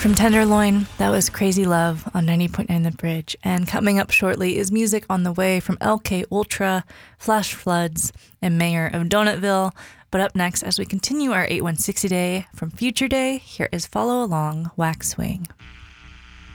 From Tenderloin, that was Crazy Love on 90.9 The Bridge. And coming up shortly is music on the way from LK Ultra, Flash Floods, and Mayor of Donutville. But up next, as we continue our 81660 Day from Future Day, here is Follow Along, Wax Swing.